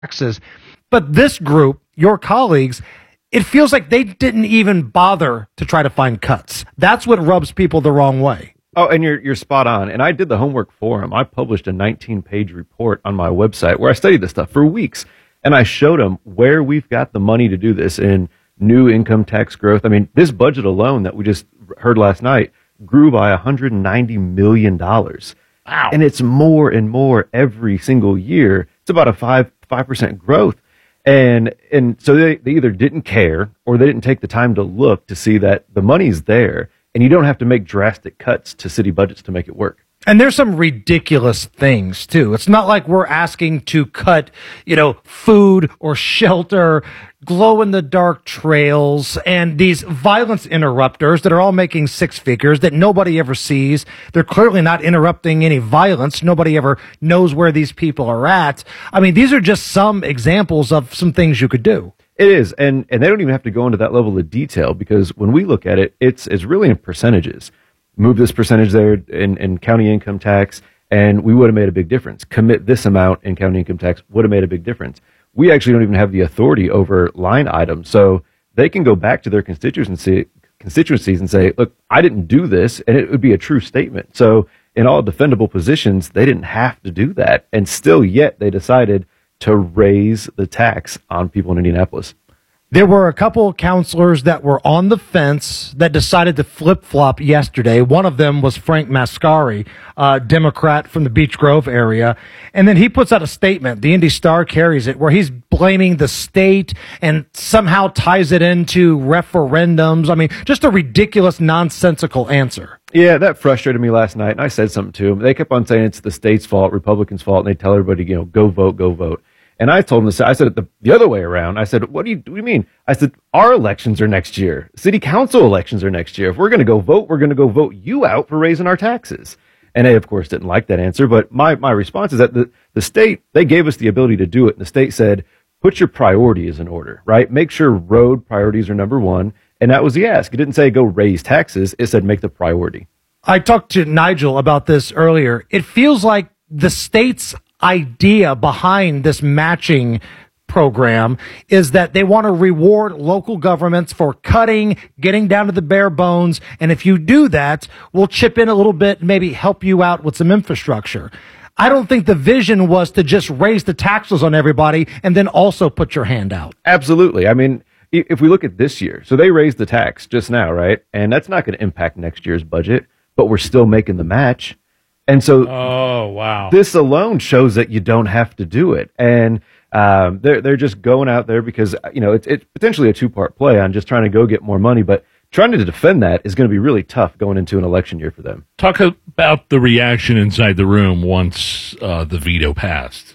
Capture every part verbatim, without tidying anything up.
taxes. But this group, your colleagues, it feels like they didn't even bother to try to find cuts. That's what rubs people the wrong way. Oh, and you're you're spot on. And I did the homework for him. I published a nineteen-page report on my website where I studied this stuff for weeks. And I showed him where we've got the money to do this in new income tax growth. I mean, this budget alone that we just heard last night grew by one hundred ninety million dollars. Wow. And it's more and more every single year. It's about a five, 5% growth. And and so they, they either didn't care or they didn't take the time to look to see that the money's there and you don't have to make drastic cuts to city budgets to make it work. And there's some ridiculous things, too. It's not like we're asking to cut, you know, food or shelter, glow-in-the-dark trails, and these violence interrupters that are all making six figures that nobody ever sees. They're clearly not interrupting any violence. Nobody ever knows where these people are at. I mean, these are just some examples of some things you could do. It is, and, and they don't even have to go into that level of detail because when we look at it, it's, it's really in percentages. Move this percentage there in, in county income tax, and we would have made a big difference. Commit this amount in county income tax would have made a big difference. We actually don't even have the authority over line items, so they can go back to their constituency constituencies and say, look, I didn't do this, and it would be a true statement. So in all defendable positions, they didn't have to do that, and still yet they decided to raise the tax on people in Indianapolis. There were a couple of counselors that were on the fence that decided to flip-flop yesterday. One of them was Frank Mascari, a Democrat from the Beech Grove area. And then he puts out a statement, the Indy Star carries it, where he's blaming the state and somehow ties it into referendums. I mean, just a ridiculous, nonsensical answer. Yeah, that frustrated me last night, and I said something to them. They kept on saying it's the state's fault, Republicans' fault, and they tell everybody, you know, go vote, go vote. And I told him this, I said it the, the other way around. I said, what do you, what do you mean? I said, our elections are next year. City council elections are next year. If we're going to go vote, we're going to go vote you out for raising our taxes. And they, of course, didn't like that answer. But my, my response is that the, the state, they gave us the ability to do it. And the state said, put your priorities in order, right? Make sure road priorities are number one. And that was the ask. It didn't say go raise taxes. It said make the priority. I talked to Nigel about this earlier. It feels like the state's idea behind this matching program is that they want to reward local governments for cutting, getting down to the bare bones. And if you do that, we'll chip in a little bit, maybe help you out with some infrastructure. I don't think the vision was to just raise the taxes on everybody and then also put your hand out. Absolutely. I mean, if we look at this year, so they raised the tax just now, right? And that's not going to impact next year's budget, but we're still making the match. And so oh, wow. This alone shows that you don't have to do it. And um, they're, they're just going out there because, you know, it's, it's potentially a two-part play on just trying to go get more money. But trying to defend that is going to be really tough going into an election year for them. Talk about the reaction inside the room once uh, the veto passed.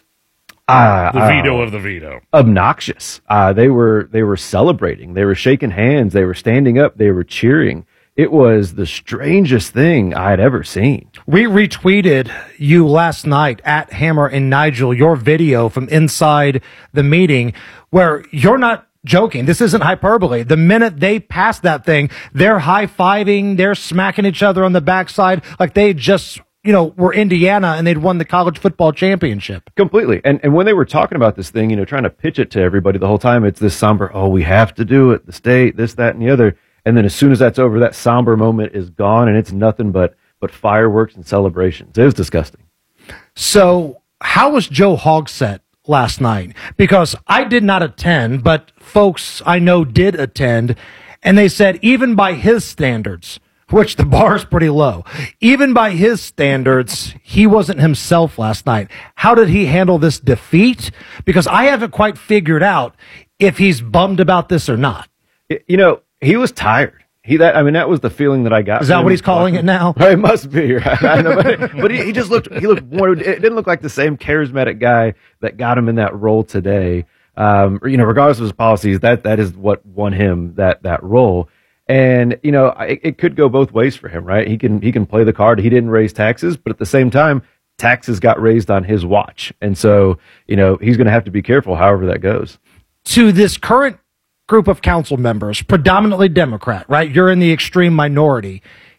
Uh, the veto uh, of the veto. Obnoxious. Uh, they were they were celebrating. They were shaking hands. They were standing up. They were cheering. It was the strangest thing I had ever seen. We retweeted you last night at Hammer and Nigel, your video from inside the meeting where you're not joking. This isn't hyperbole. The minute they passed that thing, they're high-fiving, they're smacking each other on the backside like they just, you know, were Indiana and they'd won the college football championship. Completely. And and when they were talking about this thing, you know, trying to pitch it to everybody the whole time, it's this somber, oh, we have to do it, the state, this, that, and the other. And then as soon as that's over, that somber moment is gone, and it's nothing but but fireworks and celebrations. It was disgusting. So how was Joe Hogsett last night? Because I did not attend, but folks I know did attend, and they said even by his standards, which the bar is pretty low, even by his standards, he wasn't himself last night. How did he handle this defeat? Because I haven't quite figured out if he's bummed about this or not. You know, he was tired. He that I mean that was the feeling that I got. Is that what he's calling it now? It must be. Right? I know, but but he, he just looked. He looked more. It didn't look like the same charismatic guy that got him in that role today. Um, you know, regardless of his policies, that that is what won him that that role. And you know, it, it could go both ways for him, right? He can he can play the card. He didn't raise taxes, but at the same time, taxes got raised on his watch, and so you know he's going to have to be careful. However that goes. To this current group of council members, predominantly Democrat, right? You're in the extreme minority.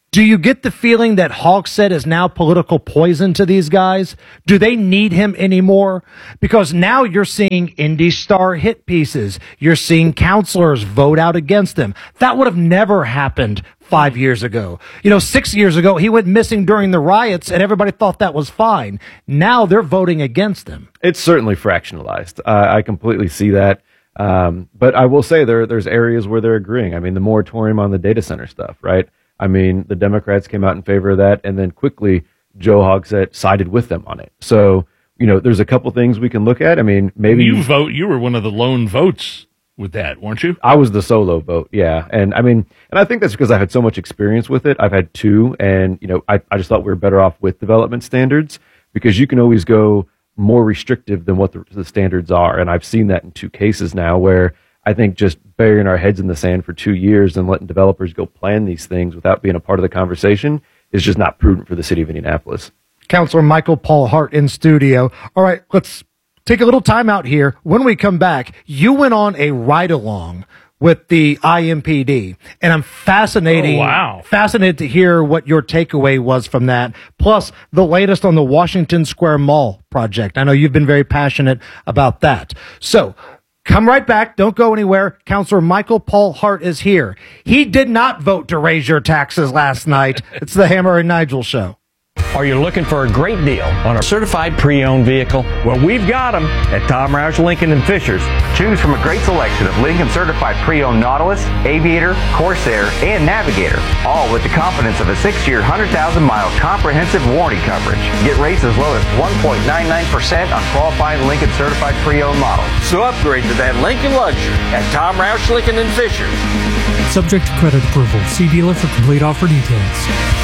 Do you get the feeling that Hogsett is now political poison to these guys? Do they need him anymore? Because now you're seeing Indy Star hit pieces. You're seeing counselors vote out against him. That would have never happened five years ago. You know, six years ago, he went missing during the riots and everybody thought that was fine. Now they're voting against him. It's certainly fractionalized. Uh, I completely see that. Um, but I will say there, there's areas where they're agreeing. I mean, the moratorium on the data center stuff, right? I mean, the Democrats came out in favor of that, and then quickly Joe Hogsett sided with them on it. So, you know, there's a couple things we can look at. I mean, maybe you vote. You were one of the lone votes with that, weren't you? I was the solo vote, yeah. And I mean, and I think that's because I had so much experience with it. I've had two, and you know, I, I just thought we were better off with development standards because you can always go more restrictive than what the, the standards are. And I've seen that in two cases now where I think just burying our heads in the sand for two years and letting developers go plan these things without being a part of the conversation is just not prudent for the city of Indianapolis. Councilor Michael Paul Hart in studio. All right, let's take a little time out here. When we come back, you went on a ride-along with the I M P D, and I'm fascinating. Oh, wow. fascinated to hear what your takeaway was from that, plus the latest on the Washington Square Mall project. I know you've been very passionate about that. So, come right back. Don't go anywhere. Councilor Michael Paul Hart is here. He did not vote to raise your taxes last night. It's the Hammer and Nigel Show. Are you looking for a great deal on a certified pre-owned vehicle? Well, we've got them at Tom Roush Lincoln and Fishers. Choose from a great selection of Lincoln certified pre-owned Nautilus, Aviator, Corsair, and Navigator, all with the confidence of a six-year, one hundred thousand mile comprehensive warranty coverage. Get rates as low as one point nine nine percent on qualifying Lincoln certified pre-owned models. So upgrade to that Lincoln luxury at Tom Roush Lincoln and Fishers. Subject to credit approval. See dealer for complete offer details.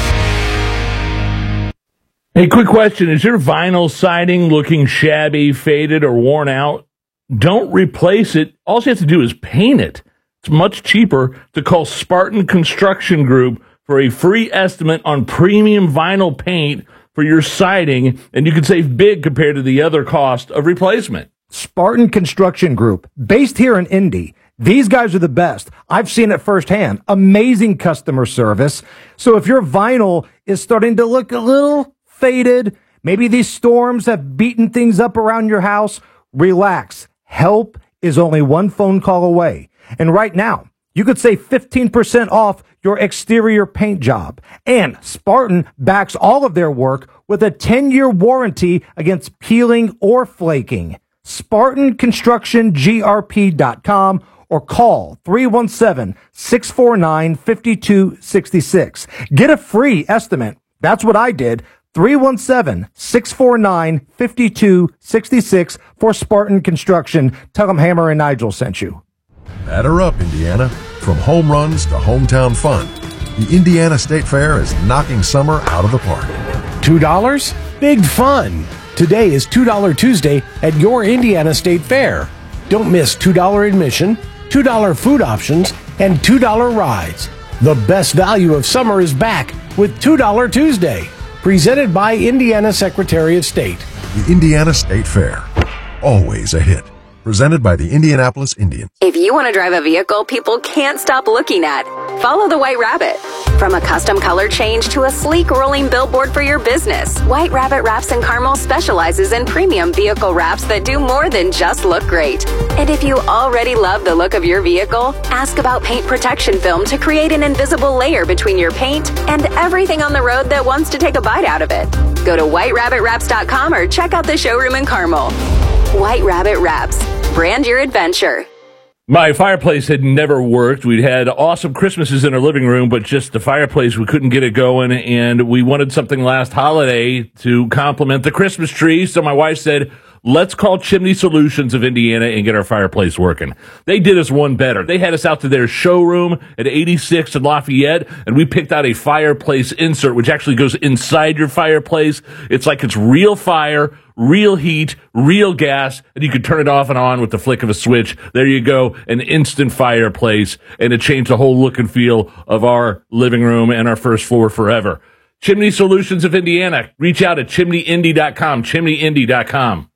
Hey, quick question. Is your vinyl siding looking shabby, faded, or worn out? Don't replace it. All you have to do is paint it. It's much cheaper to call Spartan Construction Group for a free estimate on premium vinyl paint for your siding, and you can save big compared to the other cost of replacement. Spartan Construction Group, based here in Indy. These guys are the best. I've seen it firsthand. Amazing customer service. So if your vinyl is starting to look a little faded, maybe these storms have beaten things up around your house, relax. Help is only one phone call away. And right now, you could save fifteen percent off your exterior paint job. And Spartan backs all of their work with a ten-year warranty against peeling or flaking. Spartan Construction G R P dot com or call three one seven, six four nine, five two six six. Get a free estimate. That's what I did. three one seven, six four nine, five two six six for Spartan Construction. Tell them Hammer and Nigel sent you. Batter up, Indiana. From home runs to hometown fun, the Indiana State Fair is knocking summer out of the park. two dollars? Big fun. Today is two dollar Tuesday at your Indiana State Fair. Don't miss two dollar admission, two dollar food options, and two dollar rides. The best value of summer is back with two dollar Tuesday. Presented by Indiana Secretary of State. The Indiana State Fair. Always a hit. Presented by the Indianapolis Indians. If you want to drive a vehicle people can't stop looking at, follow the White Rabbit. From a custom color change to a sleek rolling billboard for your business, White Rabbit Wraps and Carmel specializes in premium vehicle wraps that do more than just look great. And if you already love the look of your vehicle, ask about paint protection film to create an invisible layer between your paint and everything on the road that wants to take a bite out of it. Go to white rabbit wraps dot com or check out the showroom in Carmel. White Rabbit Wraps. Brand your adventure. My fireplace had never worked. We'd had awesome Christmases in our living room, but just the fireplace, we couldn't get it going, and we wanted something last holiday to complement the Christmas tree. So my wife said, let's call Chimney Solutions of Indiana and get our fireplace working. They did us one better. They had us out to their showroom at eighty-sixth and Lafayette, and we picked out a fireplace insert, which actually goes inside your fireplace. It's like it's real fire, real heat, real gas, and you can turn it off and on with the flick of a switch. There you go, an instant fireplace, and it changed the whole look and feel of our living room and our first floor forever. Chimney Solutions of Indiana. Reach out at chimney indy dot com, chimney indy dot com.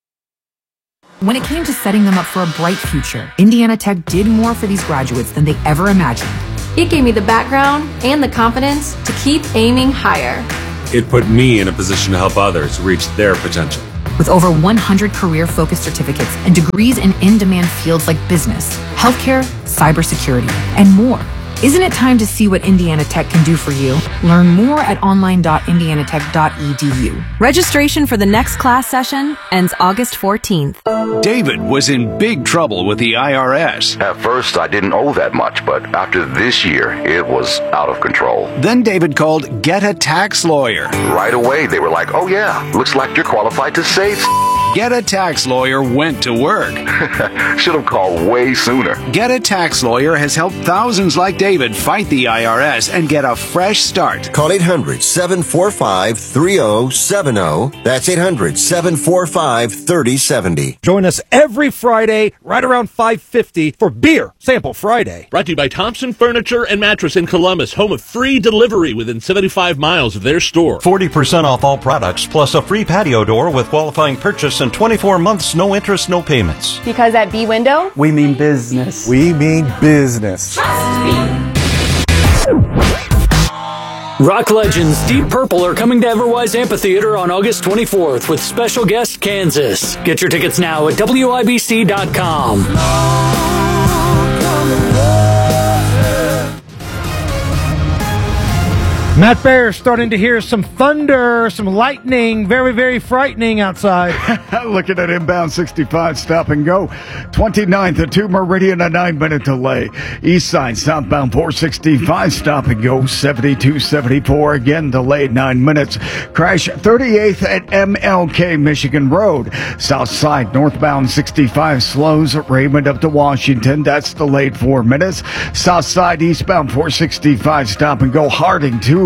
When it came to setting them up for a bright future, Indiana Tech did more for these graduates than they ever imagined. It gave me the background and the confidence to keep aiming higher. It put me in a position to help others reach their potential. With over one hundred career-focused certificates and degrees in in-demand fields like business, healthcare, cybersecurity, and more. Isn't it time to see what Indiana Tech can do for you? Learn more at online dot indiana tech dot e d u. Registration for the next class session ends August fourteenth. David was in big trouble with the I R S. At first, I didn't owe that much, but after this year, it was out of control. Then David called Get a Tax Lawyer. Right away, they were like, oh yeah, looks like you're qualified to save. Get a Tax Lawyer went to work. Should have called way sooner. Get a Tax Lawyer has helped thousands like David fight the I R S and get a fresh start. Call eight hundred, seven four five, three zero seven zero. That's eight hundred, seven four five, three zero seven zero. Join us every Friday right around five fifty for Beer Sample Friday. Brought to you by Thompson Furniture and Mattress in Columbus, home of free delivery within seventy-five miles of their store. forty percent off all products, plus a free patio door with qualifying purchase and twenty-four months, no interest, no payments. Because at B Window, we mean business. We mean business. Trust me. Rock legends Deep Purple are coming to Everwise Amphitheater on August twenty-fourth with special guest Kansas. Get your tickets now at W I B C dot com. Matt Bear starting to hear some thunder, some lightning, very, very frightening outside. Looking at inbound sixty-five, stop and go. twenty-ninth at two Meridian, a nine-minute delay. East side, southbound four sixty-five, stop and go. seventy-two seventy-four, again delayed nine minutes. Crash thirty-eighth at M L K Michigan Road. South side, northbound sixty-five, slows at Raymond up to Washington. That's delayed four minutes. South side, eastbound four sixty-five, stop and go. Harding to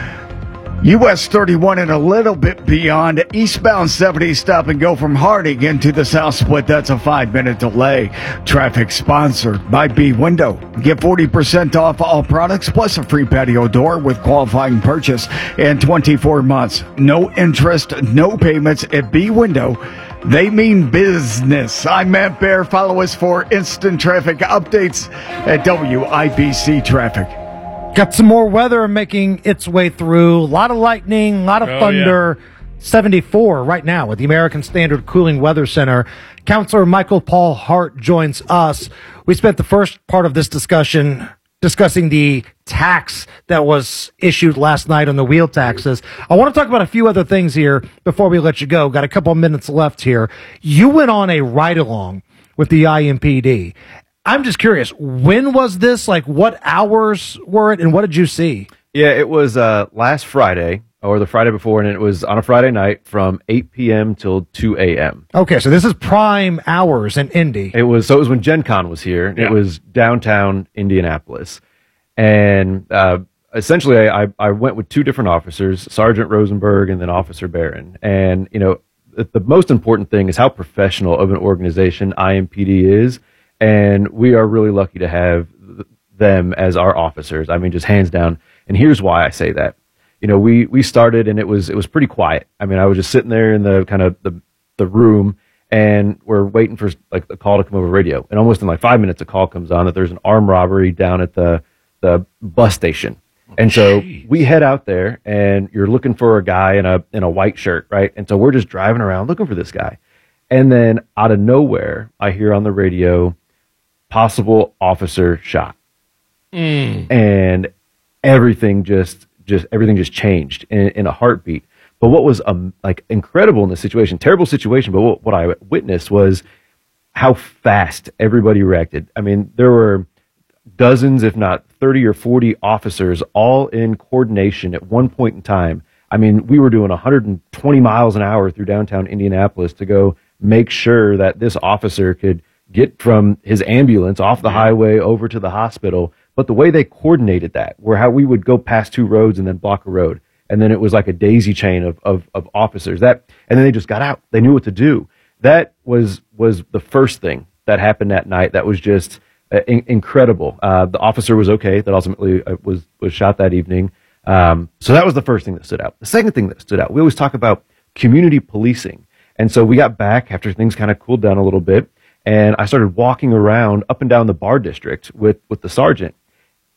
U S thirty-one and a little bit beyond. Eastbound seventy, stop and go from Harding into the South Split. That's a five-minute delay. Traffic sponsored by B Window. Get forty percent off all products plus a free patio door with qualifying purchase and twenty-four months. No interest, no payments at B Window. They mean business. I'm Matt Bear. Follow us for instant traffic updates at W I B C Traffic. Got some more weather making its way through. A lot of lightning, a lot of oh, thunder. Yeah. seventy-four right now with the American Standard Cooling Weather Center. Counselor Michael Paul Hart joins us. We spent the first part of this discussion discussing the tax that was issued last night on the wheel taxes. I want to talk about a few other things here before we let you go. Got a couple of minutes left here. You went on a ride-along with the I M P D. I'm just curious, when was this? Like, what hours were it, and what did you see? Yeah, it was uh, last Friday, or the Friday before, and it was on a Friday night from eight p.m. till two a.m. Okay, so this is prime hours in Indy. It was, so it was when Gen Con was here. Yeah. It was downtown Indianapolis. And uh, essentially, I, I went with two different officers, Sergeant Rosenberg and then Officer Barron. And, you know, the, the most important thing is how professional of an organization I M P D is. And we are really lucky to have them as our officers. I mean, just hands down. And here's why I say that. You know, we, we started and it was it was pretty quiet. I mean, I was just sitting there in the kind of the, the room, and we're waiting for like a call to come over radio. And almost in like five minutes, a call comes on that there's an armed robbery down at the the bus station. And so we head out there, and you're looking for a guy in a in a white shirt, right? And so we're just driving around looking for this guy. And then out of nowhere, I hear on the radio, possible officer shot. Mm. And everything just just everything just changed in, in a heartbeat. But what was um, like incredible in this situation, terrible situation, but what, what I witnessed was how fast everybody reacted. I mean, there were dozens, if not thirty or forty officers all in coordination at one point in time. I mean, we were doing one hundred twenty miles an hour through downtown Indianapolis to go make sure that this officer could get from his ambulance off the highway over to the hospital. But the way they coordinated that, where how we would go past two roads and then block a road. And then it was like a daisy chain of, of, of officers that, and then they just got out. They knew what to do. That was, was the first thing that happened that night. That was just uh, in, incredible. Uh, the officer was okay. That ultimately uh, was, was shot that evening. Um, so that was the first thing that stood out. The second thing that stood out, we always talk about community policing. And so we got back after things kind of cooled down a little bit. And I started walking around up and down the bar district with, with the sergeant.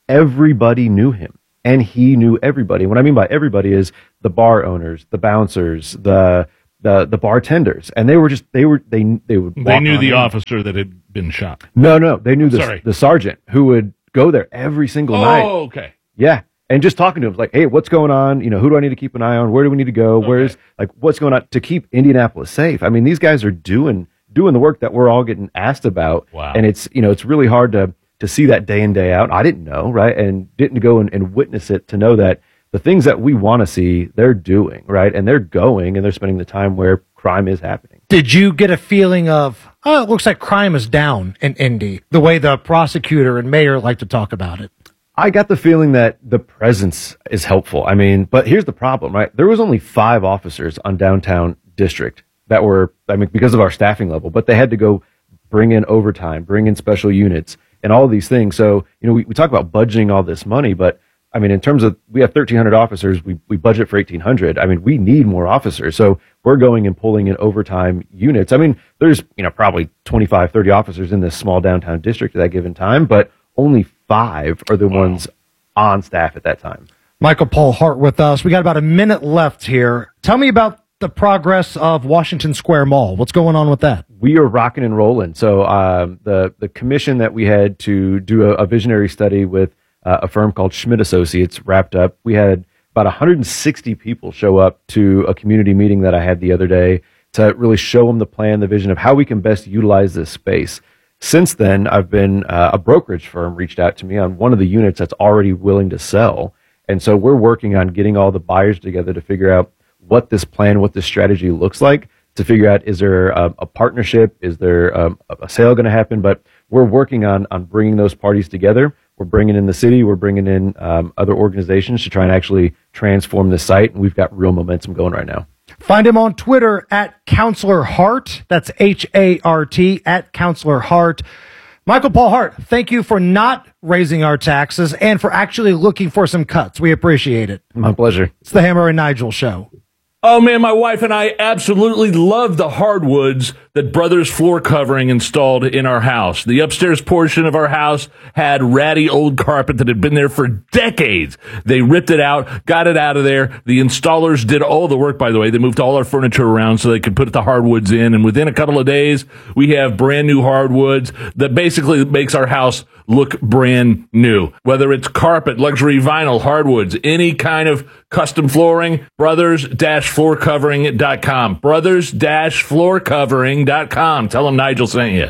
everybody knew him. And he knew everybody. What I mean by everybody is the bar owners, the bouncers, the the the bartenders, and they were just they were they they would. They knew the in. officer that had been shot. No, no, they knew the Sorry. the sergeant who would go there every single Oh, night. okay. Yeah, and just talking to him like, hey, what's going on? You know, who do I need to keep an eye on? Where do we need to go? Okay. Where's like what's going on to keep Indianapolis safe? I mean, these guys are doing doing the work that we're all getting asked about. Wow. And it's you know it's really hard to. to see that day in, day out. I didn't know, right? And didn't go and, and witness it to know that the things that we want to see, they're doing, right? And they're going and they're spending the time where crime is happening. Did you get a feeling of, oh, it looks like crime is down in Indy, the way the prosecutor and mayor like to talk about it? I got the feeling that the presence is helpful. I mean, but here's the problem, right? There was only five officers on downtown district that were, I mean, because of our staffing level, but they had to go bring in overtime, bring in special units, and all these things. So, you know, we, we talk about budgeting all this money, but I mean, in terms of, we have thirteen hundred officers, we, we budget for eighteen hundred. I mean, we need more officers. So we're going and pulling in overtime units. I mean, there's, you know, probably twenty-five, thirty officers in this small downtown district at that given time, but only five are the wow. ones on staff at that time. Michael Paul Hart with us. We got about a minute left here. Tell me about the progress of Washington Square Mall. What's going on with that? We are rocking and rolling. So um, the the commission that we had to do a, a visionary study with uh, a firm called Schmidt Associates wrapped up. We had about one hundred sixty people show up to a community meeting that I had the other day to really show them the plan, the vision of how we can best utilize this space. Since then, I've been uh, a brokerage firm reached out to me on one of the units that's already willing to sell. And so we're working on getting all the buyers together to figure out what this plan, what this strategy looks like, to figure out, is there a, a partnership? Is there um, a sale going to happen? But we're working on, on bringing those parties together. We're bringing in the city. We're bringing in um, other organizations to try and actually transform the site. And we've got real momentum going right now. Find him on Twitter at Counselor Hart. That's H A R T, at Counselor Hart. Michael Paul Hart, thank you for not raising our taxes and for actually looking for some cuts. We appreciate it. My pleasure. It's the Hammer and Nigel Show. Oh, man, my wife and I absolutely love the hardwoods that Brothers Floor Covering installed in our house. The upstairs portion of our house had ratty old carpet that had been there for decades. They ripped it out, got it out of there. The installers did all the work, by the way. They moved all our furniture around so they could put the hardwoods in. And within a couple of days, we have brand new hardwoods that basically makes our house look brand new. Whether it's carpet, luxury vinyl, hardwoods, any kind of custom flooring, brothers floor covering dot com. brothers floor covering dot com. Tell them Nigel sent you.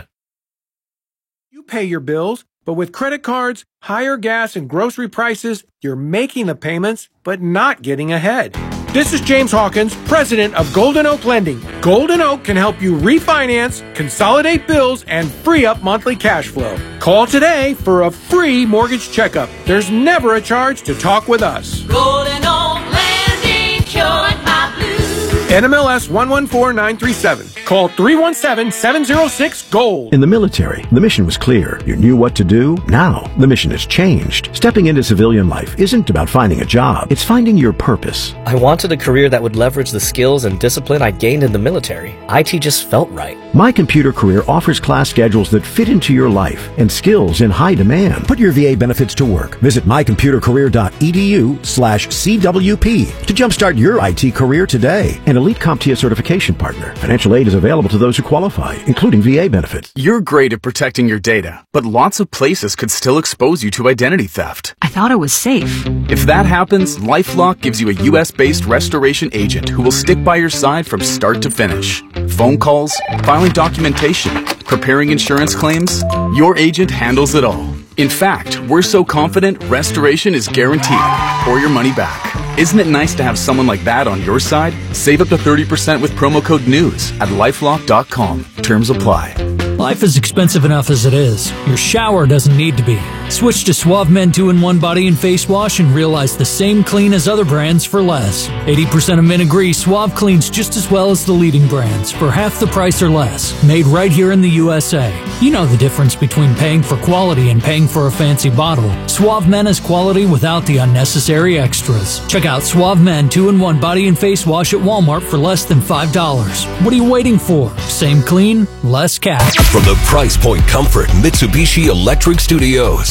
You pay your bills, but with credit cards, higher gas and grocery prices, you're making the payments, but not getting ahead. This is James Hawkins, president of Golden Oak Lending. Golden Oak can help you refinance, consolidate bills, and free up monthly cash flow. Call today for a free mortgage checkup. There's never a charge to talk with us. Golden Oak Lending, cured my blues. N M L S one one four nine three seven. Call three one seven, seven zero six, GOLD. In the military, the mission was clear. You knew what to do. Now, the mission has changed. Stepping into civilian life isn't about finding a job. It's finding your purpose. I wanted a career that would leverage the skills and discipline I gained in the military. I T just felt right. My Computer Career offers class schedules that fit into your life and skills in high demand. Put your V A benefits to work. Visit my computer career dot e d u slash C W P to jumpstart your I T career today. An elite CompTIA certification partner. Financial aid is available to those who qualify, including V A benefits. You're great at protecting your data, but lots of places could still expose you to identity theft. I thought it was safe. If that happens, LifeLock gives you a U S based restoration agent who will stick by your side from start to finish. Phone calls, filing documentation, preparing insurance claims, your agent handles it all. In fact, we're so confident restoration is guaranteed or your money back. Isn't it nice to have someone like that on your side? Save up to thirty percent with promo code NEWS at lifelock dot com. Terms apply. Life is expensive enough as it is. Your shower doesn't need to be. Switch to Suave Men two in one Body and Face Wash and realize the same clean as other brands for less. eighty percent of men agree Suave cleans just as well as the leading brands for half the price or less. Made right here in the U S A. You know the difference between paying for quality and paying for a fancy bottle. Suave Men is quality without the unnecessary extras. Check out Suave Men two in one Body and Face Wash at Walmart for less than five dollars. What are you waiting for? Same clean, less cash. From the Price Point Comfort Mitsubishi Electric Studios,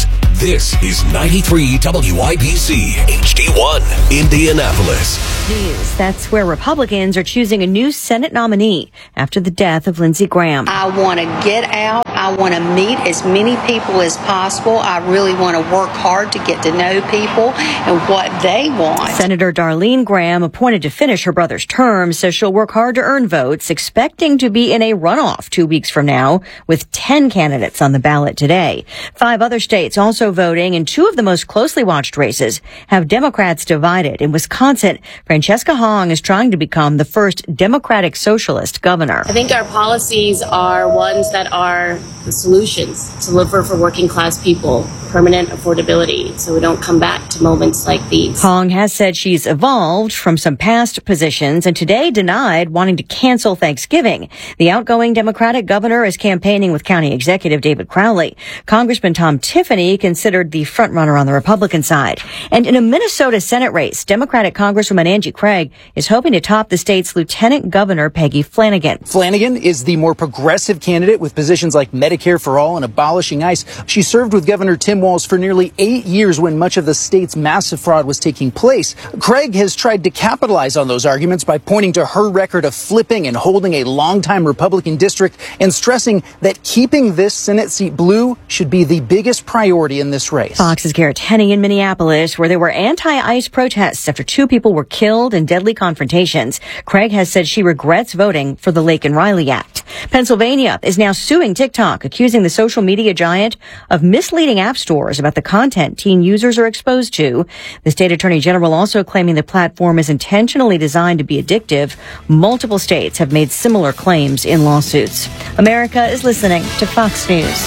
This is ninety-three W I B C H D one, Indianapolis. News. That's where Republicans are choosing a new Senate nominee after the death of Lindsey Graham. I want to get out. I want to meet as many people as possible. I really want to work hard to get to know people and what they want. Senator Darlene Graham, appointed to finish her brother's term, says she'll work hard to earn votes, expecting to be in a runoff two weeks from now with ten candidates on the ballot today. Five other states also voting, and two of the most closely watched races have Democrats divided. In Wisconsin, Francesca Hong is trying to become the first Democratic Socialist governor. I think our policies are ones that are the solutions to deliver for working class people, permanent affordability, so we don't come back to moments like these. Hong has said she's evolved from some past positions and today denied wanting to cancel Thanksgiving. The outgoing Democratic governor is campaigning with County Executive David Crowley. Congressman Tom Tiffany considered the frontrunner on the Republican side. And in a Minnesota Senate race, Democratic Congresswoman Angie Craig is hoping to top the state's Lieutenant Governor Peggy Flanagan. Flanagan is the more progressive candidate with positions like Medicare for All and abolishing ICE. She served with Governor Tim Walz for nearly eight years when much of the state's massive fraud was taking place. Craig has tried to capitalize on those arguments by pointing to her record of flipping and holding a longtime Republican district and stressing that keeping this Senate seat blue should be the biggest priority in this race. Fox's Garrett Henney in Minneapolis, where there were anti-ICE protests after two people were killed in deadly confrontations. Craig has said she regrets voting for the Laken Riley Act. Pennsylvania is now suing TikTok, accusing the social media giant of misleading app stores about the content teen users are exposed to. The state attorney general also claiming the platform is intentionally designed to be addictive. Multiple states have made similar claims in lawsuits. America is listening to Fox News.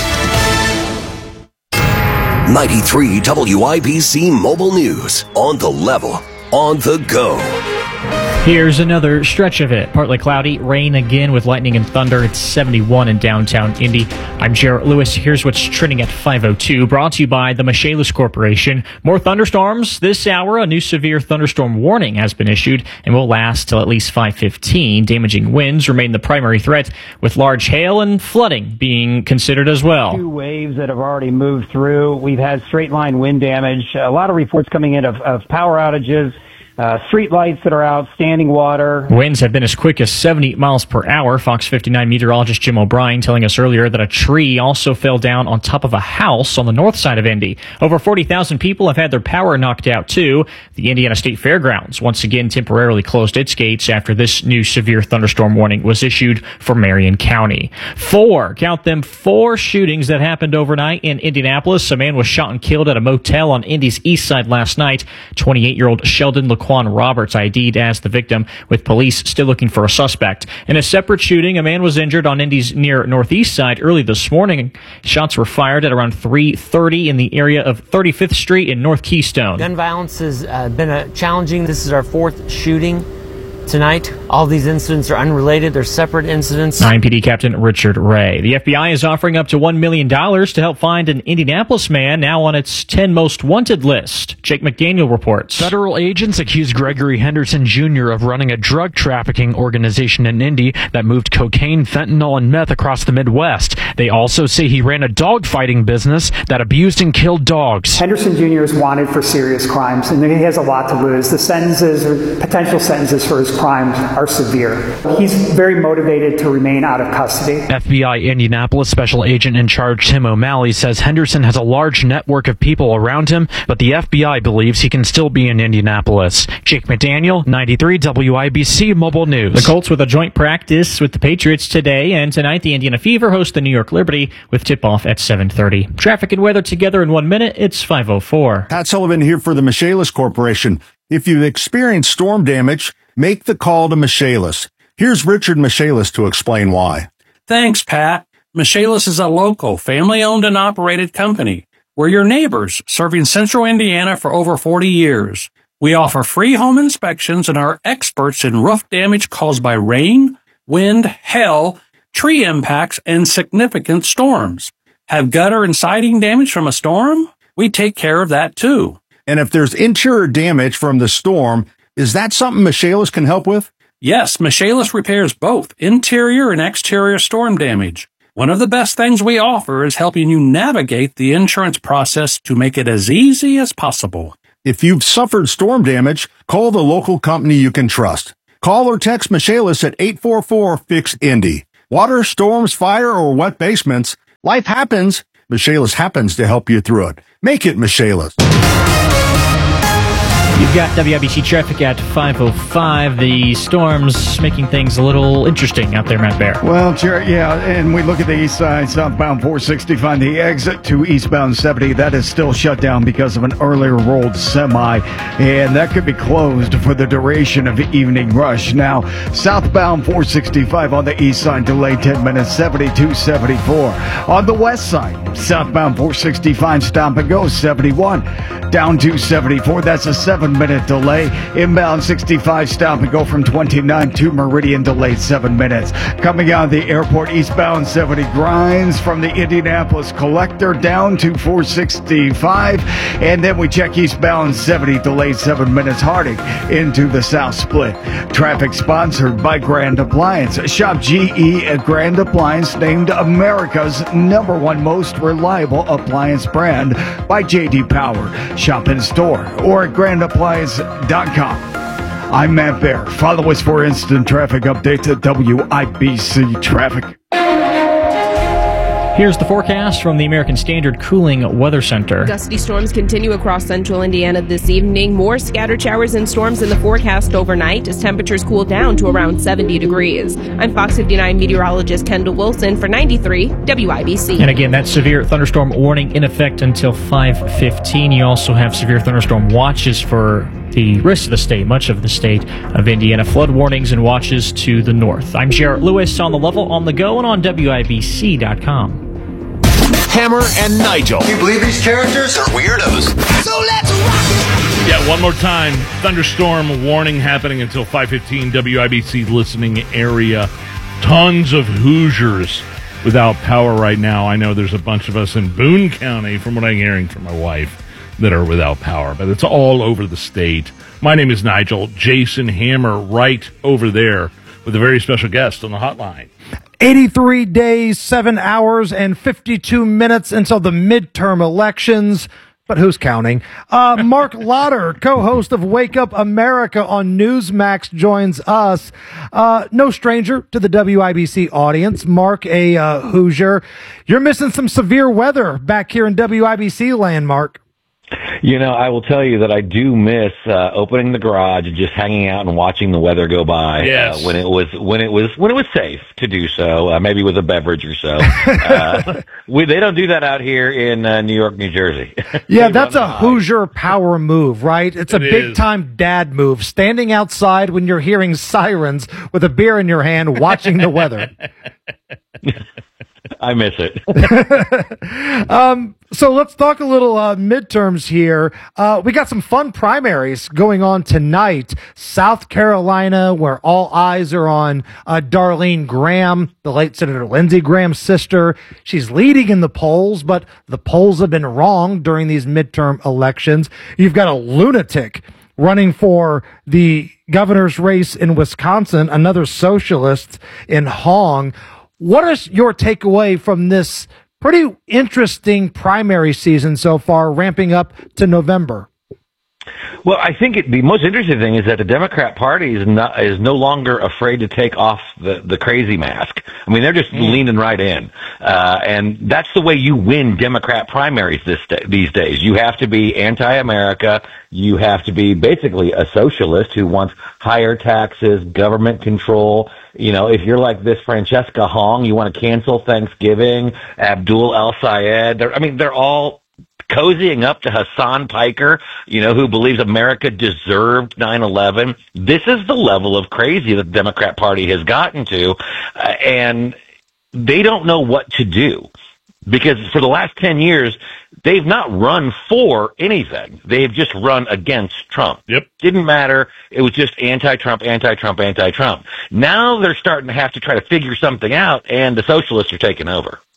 ninety-three W I B C Mobile News. On the level, on the go. Here's another stretch of it. Partly cloudy, rain again with lightning and thunder. It's seventy-one in downtown Indy. I'm Jarrett Lewis. Here's what's trending at five oh two. Brought to you by the Michaelis Corporation. More thunderstorms this hour. A new severe thunderstorm warning has been issued and will last till at least five fifteen. Damaging winds remain the primary threat, with large hail and flooding being considered as well. Two waves that have already moved through. We've had straight line wind damage. A lot of reports coming in of, of power outages. Uh, street lights that are out, standing water. Winds have been as quick as seventy miles per hour. Fox fifty-nine meteorologist Jim O'Brien telling us earlier that a tree also fell down on top of a house on the north side of Indy. Over forty thousand people have had their power knocked out, too. The Indiana State Fairgrounds once again temporarily closed its gates after this new severe thunderstorm warning was issued for Marion County. Four, count them, four shootings that happened overnight in Indianapolis. A man was shot and killed at a motel on Indy's east side last night. twenty-eight-year-old Sheldon LeQuan Roberts I D'd as the victim, with police still looking for a suspect. In a separate shooting, a man was injured on Indy's near northeast side early this morning. Shots were fired at around three thirty in the area of thirty-fifth Street in North Keystone. Gun violence has uh, been a challenging. This is our fourth shooting tonight. All these incidents are unrelated. They're separate incidents. I M P D Captain Richard Ray. The F B I is offering up to one million dollars to help find an Indianapolis man now on its ten most wanted list. Jake McDaniel reports. Federal agents accuse Gregory Henderson Junior of running a drug trafficking organization in Indy that moved cocaine, fentanyl, and meth across the Midwest. They also say he ran a dogfighting business that abused and killed dogs. Henderson Junior is wanted for serious crimes, and he has a lot to lose. The sentences or potential sentences for his crimes are severe. He's very motivated to remain out of custody. F B I Indianapolis Special Agent in Charge Tim O'Malley says Henderson has a large network of people around him, but the F B I believes he can still be in Indianapolis. Jake McDaniel, ninety-three W I B C Mobile News. The Colts with a joint practice with the Patriots today, and tonight the Indiana Fever host the New York Liberty with tip-off at seven thirty. Traffic and weather together in one minute. It's five oh four. Pat Sullivan here for the Michaelis Corporation. If you've experienced storm damage, make the call to Michaelis. Here's Richard Michaelis to explain why. Thanks, Pat. Michaelis is a local, family-owned and operated company. We're your neighbors, serving central Indiana for over forty years. We offer free home inspections and are experts in roof damage caused by rain, wind, hail, tree impacts, and significant storms. Have gutter and siding damage from a storm? We take care of that, too. And if there's interior damage from the storm, is that something Michaelis can help with? Yes, Michaelis repairs both interior and exterior storm damage. One of the best things we offer is helping you navigate the insurance process to make it as easy as possible. If you've suffered storm damage, call the local company you can trust. Call or text Michaelis at eight four four, F I X, Indy. Water, storms, fire, or wet basements, life happens. Michaelis happens to help you through it. Make it Michaelis. You've got W I B C traffic at five oh five. The storms making things a little interesting out there, Matt Bear. Well, Jerry, yeah, and we look at the east side, southbound four sixty-five, the exit to eastbound seventy. That is still shut down because of an earlier rolled semi, and that could be closed for the duration of the evening rush. Now, southbound four sixty-five on the east side, delayed ten minutes, seventy-two seventy-four. On the west side, southbound four sixty-five, stop and go, seventy-one. Down to seventy-four, that's a seven minute delay. Inbound sixty-five, stop and go from twenty-nine to Meridian, delayed seven minutes. Coming out of the airport, eastbound seventy grinds from the Indianapolis Collector down to four sixty-five. And then we check eastbound seventy, delayed seven minutes, Harding into the South Split. Traffic sponsored by Grand Appliance. Shop G E at Grand Appliance, named America's number one most reliable appliance brand by J D Power. Shop in store or at grand appliance dot com. I'm Matt Bear. Follow us for instant traffic updates at W I B C Traffic. Here's the forecast from the American Standard Cooling Weather Center. Gusty storms continue across central Indiana this evening. More scattered showers and storms in the forecast overnight as temperatures cool down to around seventy degrees. I'm Fox fifty-nine meteorologist Kendall Wilson for ninety-three W I B C. And again, that severe thunderstorm warning in effect until five fifteen. You also have severe thunderstorm watches for the rest of the state, much of the state of Indiana. Flood warnings and watches to the north. I'm Jarrett Lewis on the level, on the go, and on W I B C dot com. Hammer and Nigel. Can you believe these characters are weirdos? So let's rock it! Yeah, one more time. Thunderstorm warning happening until five fifteen W I B C listening area. Tons of Hoosiers without power right now. I know there's a bunch of us in Boone County, from what I'm hearing from my wife, that are without power, but it's all over the state. My name is Nigel. Jason Hammer right over there with a very special guest on the hotline. eighty-three days, seven hours, and fifty-two minutes until the midterm elections. But who's counting? Uh, Mark Lotter, co-host of Wake Up America on Newsmax, joins us. Uh, no stranger to the W I B C audience. Mark, a uh, Hoosier. You're missing some severe weather back here in W I B C land, Mark. You know, I will tell you that I do miss uh, opening the garage and just hanging out and watching the weather go by. Yes. Uh, when it was when it was when it was safe to do so, uh, maybe with a beverage or so. Uh, we, they don't do that out here in uh, New York, New Jersey. Yeah, that's a Hoosier power move, right? It's a It big is. time dad move. Standing outside when you're hearing sirens with a beer in your hand, watching the weather. I miss it. um, so let's talk a little uh, midterms here. Uh, we got some fun primaries going on tonight. South Carolina, where all eyes are on uh, Darlene Graham, the late Senator Lindsey Graham's sister. She's leading in the polls, but the polls have been wrong during these midterm elections. You've got a lunatic running for the governor's race in Wisconsin, another socialist in Hong. What is your takeaway from this pretty interesting primary season so far, ramping up to November? Well, I think it, the most interesting thing is that the Democrat Party is not is no longer afraid to take off the, the crazy mask. I mean, they're just mm. leaning right in, uh, and that's the way you win Democrat primaries this day, these days. You have to be anti-America. You have to be basically a socialist who wants higher taxes, government control. You know, if you're like this Francesca Hong, you want to cancel Thanksgiving. Abdul El-Sayed. I mean, they're all cozying up to Hassan Piker, you know, who believes America deserved nine eleven. This is the level of crazy that the Democrat Party has gotten to, uh, and they don't know what to do. Because for the last ten years, they've not run for anything. They've just run against Trump. Yep. Didn't matter. It was just anti-Trump, anti-Trump, anti-Trump. Now they're starting to have to try to figure something out, and the socialists are taking over.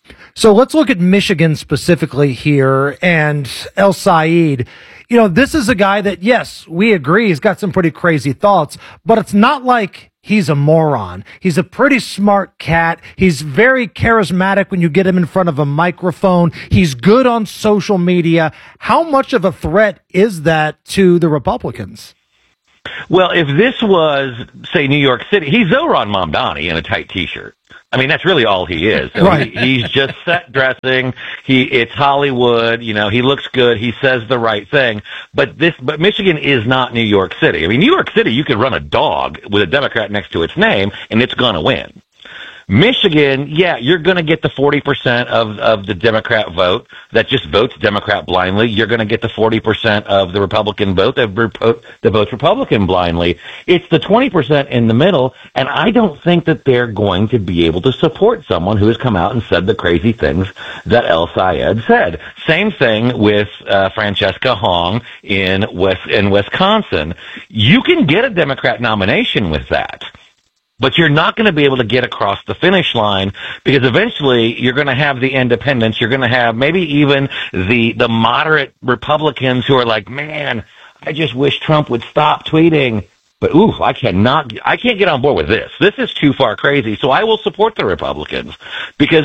So let's look at Michigan specifically here and El Sayed. You know, this is a guy that, yes, we agree he's got some pretty crazy thoughts, but it's not like he's a moron. He's a pretty smart cat. He's very charismatic when you get him in front of a microphone. He's good on social media. How much of a threat is that to the Republicans? Well, if this was, say, New York City, he's Zoran Mamdani in a tight T-shirt. I mean, that's really all he is. So right. he, he's just set dressing. He, it's Hollywood. You know, he looks good. He says the right thing. But this, but Michigan is not New York City. I mean, New York City, you could run a dog with a Democrat next to its name, and it's going to win. Michigan, yeah, you're going to get the forty percent of, of the Democrat vote that just votes Democrat blindly. You're going to get the forty percent of the Republican vote that, repo- that votes Republican blindly. It's the twenty percent in the middle, and I don't think that they're going to be able to support someone who has come out and said the crazy things that El Sayed said. Same thing with uh, Francesca Hong in West in Wisconsin. You can get a Democrat nomination with that. But you're not going to be able to get across the finish line because eventually you're going to have the independents. You're going to have maybe even the the moderate Republicans who are like, man, I just wish Trump would stop tweeting. But, ooh, I cannot, I can't get on board with this. This is too far crazy. So I will support the Republicans because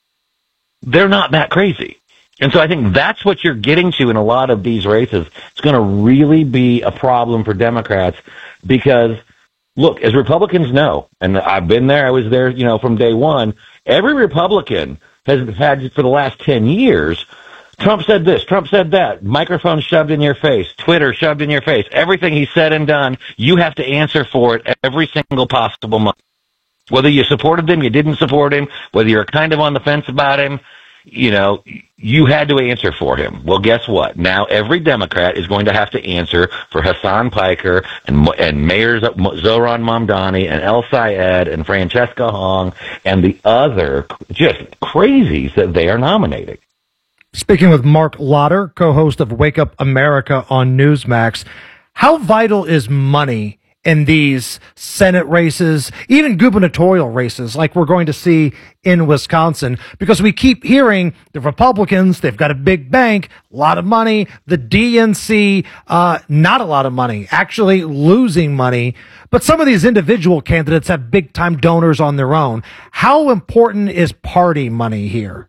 they're not that crazy. And so I think that's what you're getting to in a lot of these races. It's going to really be a problem for Democrats because, look, as Republicans know, and I've been there, I was there, you know, from day one, every Republican has had for the last ten years, Trump said this, Trump said that, microphone shoved in your face, Twitter shoved in your face, everything he said and done, you have to answer for it every single possible month. Whether you supported him, you didn't support him, whether you're kind of on the fence about him, you know, you had to answer for him. Well, guess what? Now every Democrat is going to have to answer for Hassan Piker and and Mayor Zoran Mamdani and El Sayed and Francesca Hong and the other just crazies that they are nominating. Speaking with Mark Lotter, co-host of Wake Up America on Newsmax, how vital is money in these Senate races, even gubernatorial races like we're going to see in Wisconsin? Because we keep hearing the Republicans, they've got a big bank, a lot of money, the D N C, uh, not a lot of money, actually losing money. But some of these individual candidates have big time donors on their own. How important is party money here?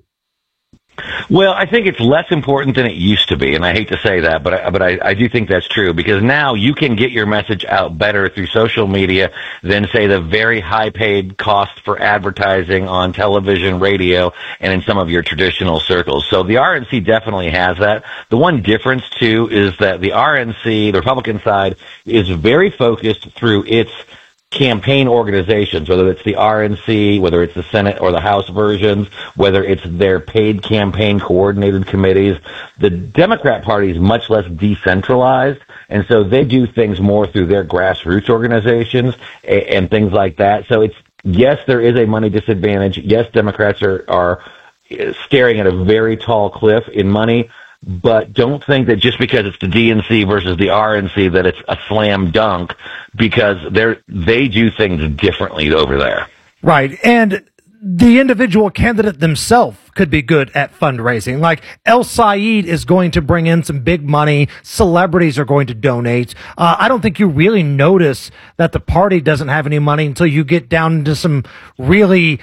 Well, I think it's less important than it used to be, and I hate to say that, but I, but I, I do think that's true because now you can get your message out better through social media than, say, the very high-paid cost for advertising on television, radio, and in some of your traditional circles. So the R N C definitely has that. The one difference, too, is that the R N C, the Republican side, is very focused through its campaign organizations, whether it's the R N C, whether it's the Senate or the House versions, whether it's their paid campaign coordinated committees. The Democrat Party is much less decentralized, and so they do things more through their grassroots organizations and, and things like that. So it's, yes, there is a money disadvantage. Yes, Democrats are, are staring at a very tall cliff in money, but don't think that just because it's the D N C versus the R N C that it's a slam dunk because they're, they do things differently over there. Right. And the individual candidate themselves could be good at fundraising. Like El Sayed is going to bring in some big money. Celebrities are going to donate. Uh, I don't think you really notice that the party doesn't have any money until you get down into some really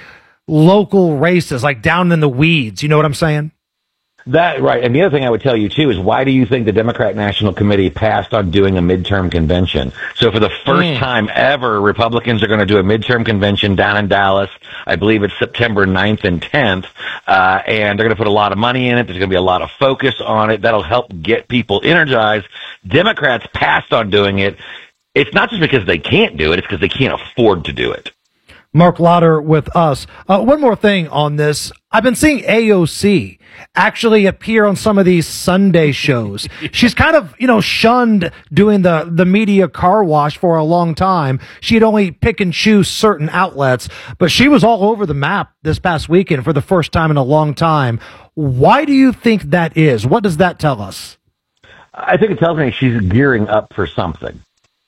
local races, like down in the weeds. You know what I'm saying? That, right. And the other thing I would tell you, too, is why do you think the Democrat National Committee passed on doing a midterm convention? So for the first mm. time ever, Republicans are going to do a midterm convention down in Dallas. I believe it's September ninth and tenth. Uh, and they're going to put a lot of money in it. There's going to be a lot of focus on it. That'll help get people energized. Democrats passed on doing it. It's not just because they can't do it. It's because they can't afford to do it. Mark Lotter with us. Uh, one more thing on this. I've been seeing A O C actually appear on some of these Sunday shows. She's kind of, you know, shunned doing the, the media car wash for a long time. She'd only pick and choose certain outlets, but she was all over the map this past weekend for the first time in a long time. Why do you think that is? What does that tell us? I think it tells me she's gearing up for something.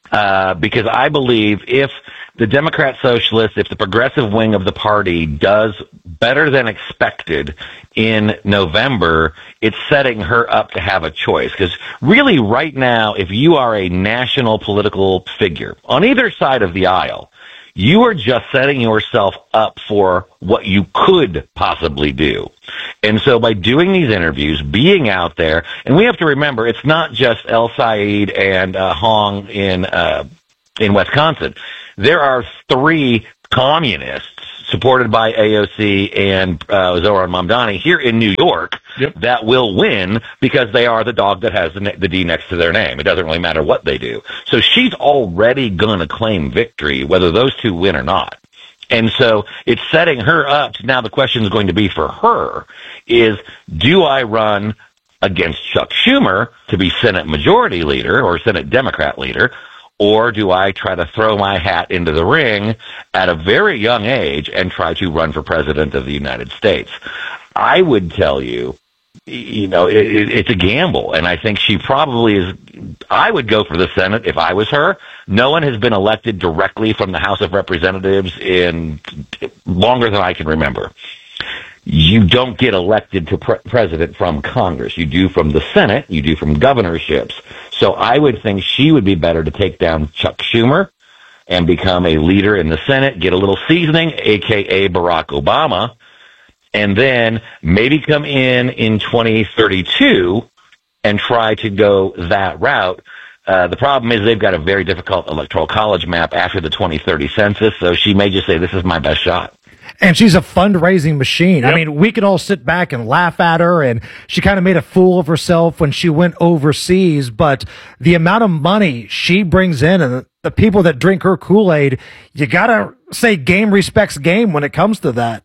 Uh, because I believe if the Democrat Socialists, if the progressive wing of the party does better than expected in November, it's setting her up to have a choice. Because really right now, if you are a national political figure on either side of the aisle, you are just setting yourself up for what you could possibly do. And so by doing these interviews, being out there, and we have to remember, it's not just El Said and uh, Hong in uh, in Wisconsin. There are three communists supported by A O C and uh, Zohran Mamdani here in New York yep. that will win because they are the dog that has the, the D next to their name. It doesn't really matter what they do. So she's already going to claim victory, whether those two win or not. And so it's setting her up. To, now the question is going to be for her is, do I run against Chuck Schumer to be Senate Majority Leader or Senate Democrat Leader, or do I try to throw my hat into the ring at a very young age and try to run for president of the United States? I would tell you, you know, it, it, it's a gamble, and I think she probably is. I would go for the Senate if I was her. No one has been elected directly from the House of Representatives in longer than I can remember. You don't get elected to pre- president from Congress. You do from the Senate. You do from governorships. So I would think she would be better to take down Chuck Schumer and become a leader in the Senate, get a little seasoning, a k a. Barack Obama, and then maybe come in in twenty thirty-two and try to go that route. Uh, the problem is they've got a very difficult electoral college map after the twenty thirty census, so she may just say, this is my best shot. And she's a fundraising machine. Yep. I mean, we can all sit back and laugh at her, and she kind of made a fool of herself when she went overseas, but the amount of money she brings in and the people that drink her Kool-Aid, you gotta say game respects game when it comes to that.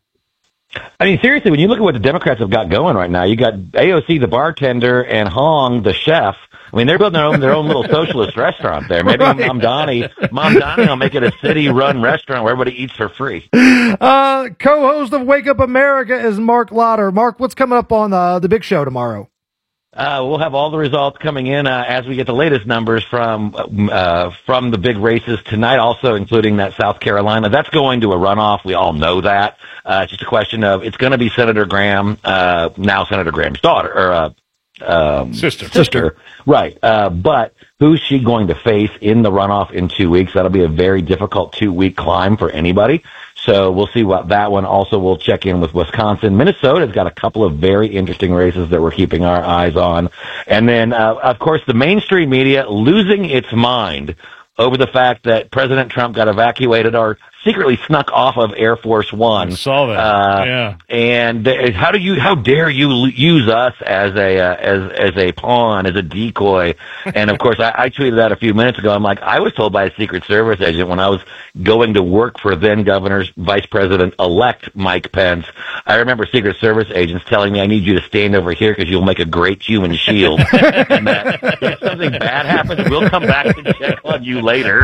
I mean, seriously, when you look at what the Democrats have got going right now, you got A O C, the bartender, and Hong, the chef. I mean, they're building their own, their own little socialist restaurant there. Maybe right. Mamdani, Mamdani will make it a city-run restaurant where everybody eats for free. Uh, co-host of Wake Up America is Mark Lotter. Mark, what's coming up on the, the big show tomorrow? Uh, we'll have all the results coming in uh, as we get the latest numbers from uh, from the big races tonight, also including that South Carolina. That's going to a runoff. We all know that. Uh, it's just a question of, it's going to be Senator Graham, uh, now Senator Graham's daughter, or uh, um, sister. Sister, right. Uh, but who's she going to face in the runoff in two weeks? That'll be a very difficult two-week climb for anybody. So we'll see what that one. Also, we'll check in with Wisconsin. Minnesota's got a couple of very interesting races that we're keeping our eyes on. And then, uh, of course, the mainstream media losing its mind over the fact that President Trump got evacuated or secretly snuck off of Air Force One. I saw that. Uh, yeah. And how do you, how dare you l- use us as a, uh, as, as a pawn, as a decoy? And of course, I, I tweeted that a few minutes ago. I'm like, I was told by a Secret Service agent when I was going to work for then Governor's Vice President-elect Mike Pence. I remember Secret Service agents telling me, I need you to stand over here because you'll make a great human shield. And that if something bad happens, we'll come back and check on you later.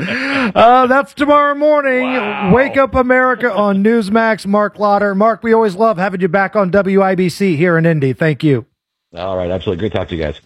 uh, that's tomorrow morning. Wow. Wake Up America on Newsmax. Mark Lotter. Mark, we always love having you back on W I B C here in Indy. Thank you. All right. Absolutely. Great to talk to you guys.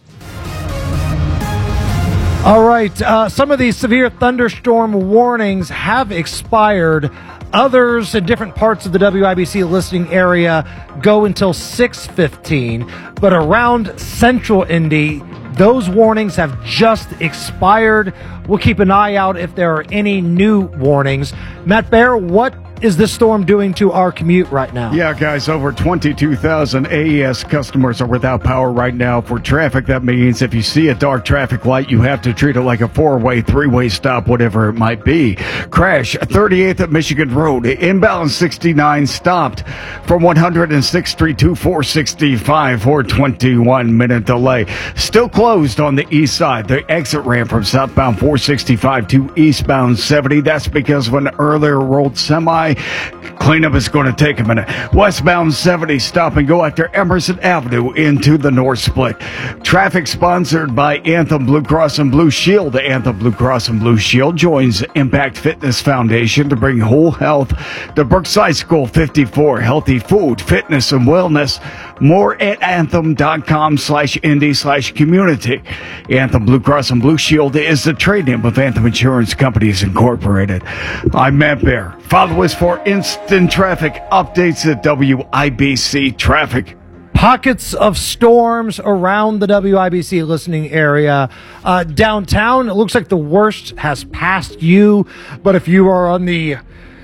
All right. Uh, some of these severe thunderstorm warnings have expired. Others in different parts of the W I B C listening area go until six fifteen. But around central Indy, those warnings have just expired. We'll keep an eye out if there are any new warnings. Matt Bear, what is this storm doing to our commute right now? Yeah, guys, over twenty-two thousand A E S customers are without power right now. For traffic, that means if you see a dark traffic light, you have to treat it like a four-way, three-way stop, whatever it might be. Crash, thirty-eighth at Michigan Road, inbound sixty-nine stopped from one hundred sixth Street to four sixty-five for twenty-one minute delay. Still closed on the east side. The exit ramp from southbound four sixty-five to eastbound seventy. That's because of an earlier rolled semi. County. Cleanup is going to take a minute. Westbound seventy, stop and go after Emerson Avenue into the North Split. Traffic sponsored by Anthem Blue Cross and Blue Shield. Anthem Blue Cross and Blue Shield joins Impact Fitness Foundation to bring whole health to Brookside School fifty-four. Healthy food, fitness, and wellness. More at anthem.com slash indie slash community. Anthem Blue Cross and Blue Shield is the trade name of Anthem Insurance Companies Incorporated. I'm Matt Bear. Follow us for instant traffic updates at W I B C Traffic. Pockets of storms around the W I B C listening area. Uh, downtown, it looks like the worst has passed you. But if you are on the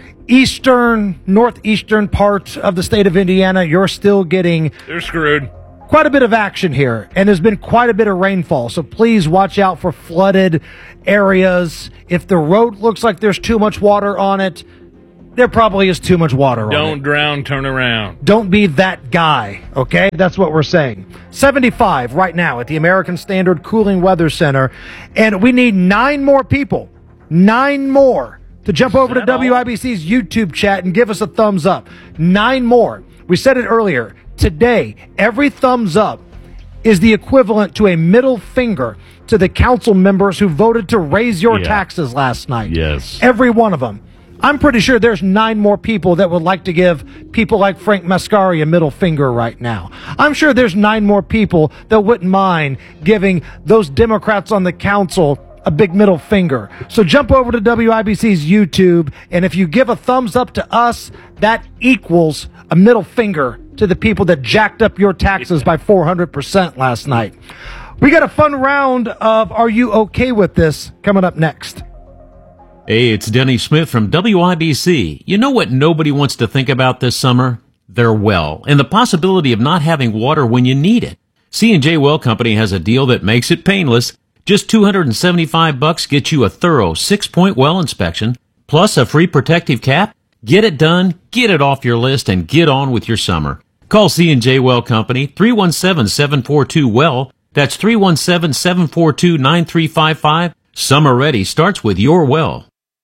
eastern, northeastern part of the state of Indiana, you're still getting... They're screwed. Quite a bit of action here, and there's been quite a bit of rainfall, so please watch out for flooded areas. If the road looks like there's too much water on it, there probably is too much water on it. Don't drown, turn around. Don't be that guy, okay? That's what we're saying. seventy-five right now at the American Standard Cooling Weather Center, and we need nine more people, nine more, to jump over to W I B C's YouTube chat and give us a thumbs up. Nine more. We said it earlier. Today, every thumbs up is the equivalent to a middle finger to the council members who voted to raise your Yeah. taxes last night. Yes. Every one of them. I'm pretty sure there's nine more people that would like to give people like Frank Mascari a middle finger right now. I'm sure there's nine more people that wouldn't mind giving those Democrats on the council a big middle finger. So jump over to W I B C's YouTube, and if you give a thumbs up to us, that equals a middle finger to the people that jacked up your taxes by four hundred percent last night. We got a fun round of Are You Okay With This coming up next. Hey, it's Denny Smith from W I B C. You know what nobody wants to think about this summer? Their well, and the possibility of not having water when you need it. C and J Well Company has a deal that makes it painless. Just two hundred seventy-five bucks gets you a thorough six-point well inspection, plus a free protective cap. Get it done, get it off your list, and get on with your summer. Call C and J Well Company, three one seven, seven four two, W E L L. That's three one seven, seven four two, nine three five five. Summer ready starts with your well.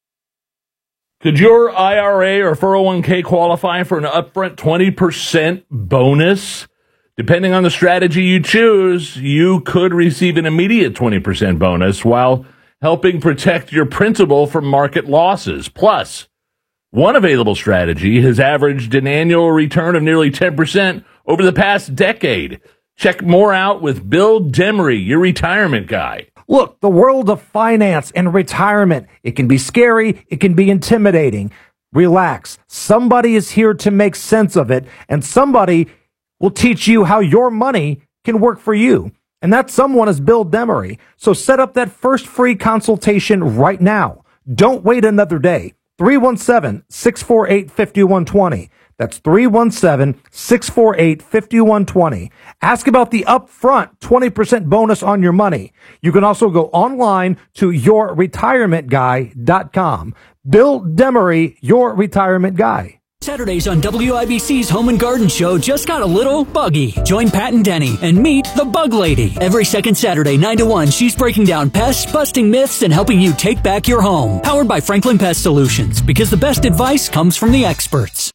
Could your I R A or four oh one k qualify for an upfront twenty percent bonus? Depending on the strategy you choose, you could receive an immediate twenty percent bonus while helping protect your principal from market losses. Plus, one available strategy has averaged an annual return of nearly ten percent over the past decade. Check more out with Bill Demery, your retirement guy. Look, the world of finance and retirement, it can be scary, it can be intimidating. Relax. Somebody is here to make sense of it, and somebody will teach you how your money can work for you. And that someone is Bill Demery. So set up that first free consultation right now. Don't wait another day. three one seven, six four eight, five one two zero. That's three one seven, six four eight, five one two zero. Ask about the upfront twenty percent bonus on your money. You can also go online to your retirement guy dot com. Bill Demery, your retirement guy. Saturdays on W I B C's Home and Garden Show just got a little buggy. Join Pat and Denny and meet the Bug Lady. Every second Saturday, nine to one, she's breaking down pests, busting myths, and helping you take back your home. Powered by Franklin Pest Solutions, because the best advice comes from the experts.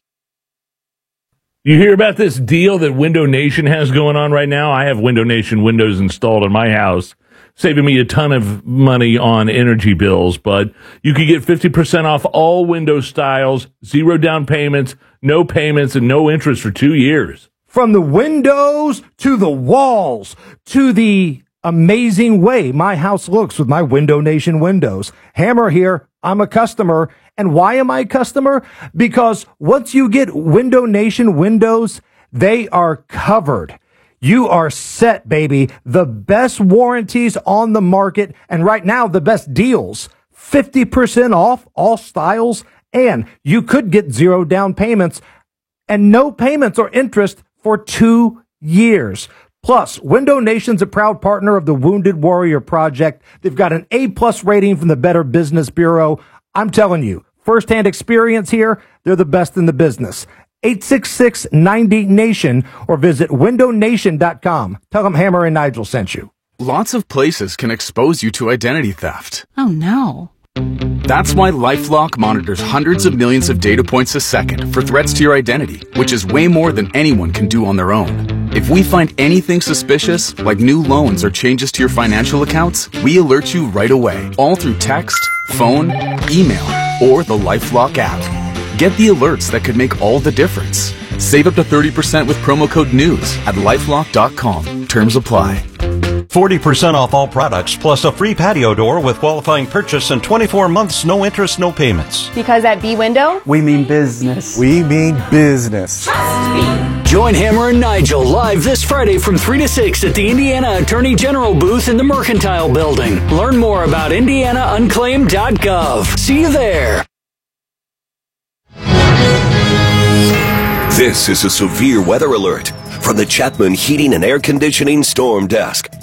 You hear about this deal that Window Nation has going on right now? I have Window Nation windows installed in my house, saving me a ton of money on energy bills, but you could get fifty percent off all window styles, zero down payments, no payments, and no interest for two years. From the windows to the walls to the amazing way my house looks with my Window Nation windows. Hammer here. I'm a customer. And why am I a customer? Because once you get Window Nation windows, they are covered. You are set, baby. The best warranties on the market, and right now, the best deals. fifty percent off all styles, and you could get zero down payments and no payments or interest for two years. Plus, Window Nation's a proud partner of the Wounded Warrior Project. They've got an A-plus rating from the Better Business Bureau. I'm telling you, firsthand experience here, they're the best in the business. eight six six, nine zero, NATION or visit window nation dot com. Tell them Hammer and Nigel sent you. Lots of places can expose you to identity theft. Oh, no. That's why LifeLock monitors hundreds of millions of data points a second for threats to your identity, which is way more than anyone can do on their own. If we find anything suspicious, like new loans or changes to your financial accounts, we alert you right away, all through text, phone, email, or the LifeLock app. Get the alerts that could make all the difference. Save up to thirty percent with promo code NEWS at lifelock dot com. Terms apply. forty percent off all products, plus a free patio door with qualifying purchase and twenty-four months, no interest, no payments. Because at B-Window, we mean business. We mean business. Trust me. Join Hammer and Nigel live this Friday from three to six at the Indiana Attorney General booth in the Mercantile Building. Learn more about indiana unclaimed dot gov. See you there. This is a severe weather alert from the Chapman Heating and Air Conditioning Storm Desk.